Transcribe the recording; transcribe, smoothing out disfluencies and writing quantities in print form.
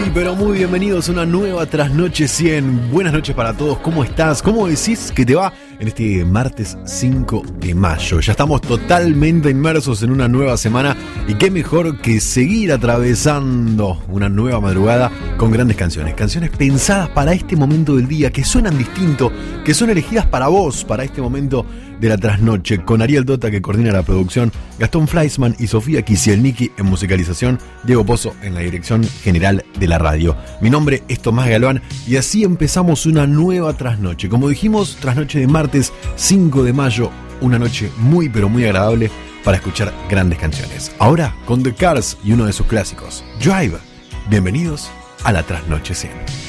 pero muy bienvenidos a una nueva Trasnoche 100. Buenas noches para todos, ¿cómo estás? ¿Cómo decís que te va en este martes 5 de mayo? Ya estamos totalmente inmersos en una nueva semana y qué mejor que seguir atravesando una nueva madrugada con grandes canciones. Canciones pensadas para este momento del día, que suenan distinto, que son elegidas para vos, para este momento de la trasnoche, con Ariel Dota que coordina la producción, Gastón Fleischmann y Sofía Kisielnicki en musicalización, Diego Pozo en la dirección general de la radio. Mi nombre es Tomás Galván y así empezamos una nueva trasnoche. Como dijimos, trasnoche de martes 5 de mayo, una noche muy pero muy agradable para escuchar grandes canciones. Ahora con The Cars y uno de sus clásicos, Drive. Bienvenidos a la Trasnoche 100.